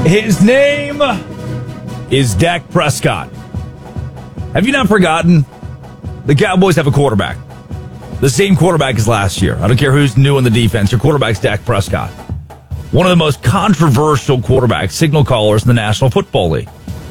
His name is Dak Prescott. Have you not forgotten? The Cowboys have a quarterback. The same quarterback as last year. I don't care who's new on the defense. Your quarterback's Dak Prescott. One of the most controversial quarterbacks, signal callers in the National Football League.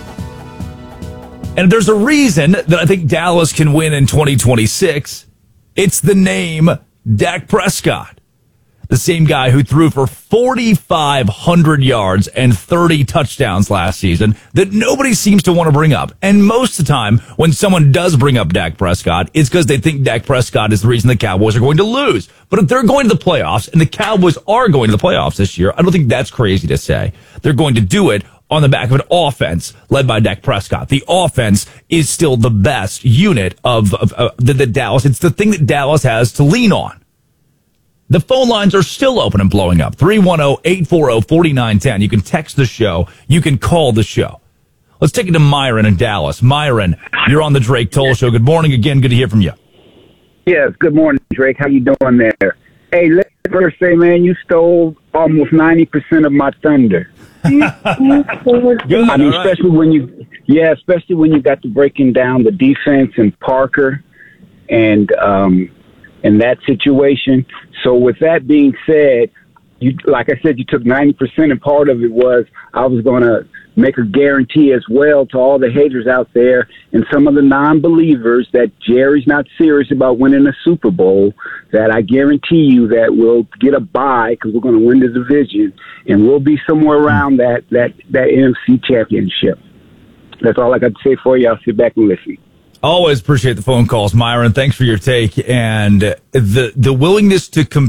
And there's a reason that I think Dallas can win in 2026. It's the name Dak Prescott. The same guy who threw for 4,500 yards and 30 touchdowns last season that nobody seems to want to bring up. And most of the time, when someone does bring up Dak Prescott, it's because they think Dak Prescott is the reason the Cowboys are going to lose. But if they're going to the playoffs, and the Cowboys are going to the playoffs this year, I don't think that's crazy to say. They're going to do it on the back of an offense led by Dak Prescott. The offense is still the best unit of the Dallas. It's the thing that Dallas has to lean on. The phone lines are still open and blowing up. 310-840-4910. You can text the show. You can call the show. Let's take it to Myron in Dallas. Myron, you're on the Drake Toll Show. Good morning again. Good to hear from you. Yes, good morning, Drake. How you doing there? Hey, let's first say, man, you stole almost 90% of my thunder. Good. I mean, especially when you got to breaking down the defense and Parker and that situation. So with that being said, like I said, you took 90%, and part of it was I was going to make a guarantee as well to all the haters out there and some of the non-believers that Jerry's not serious about winning a Super Bowl, that I guarantee you that we'll get a bye because we're going to win the division, and we'll be somewhere around that NFC championship. That's all I got to say for you. I'll sit back and listen. Always appreciate the phone calls, Myron. Thanks for your take and the willingness to compete.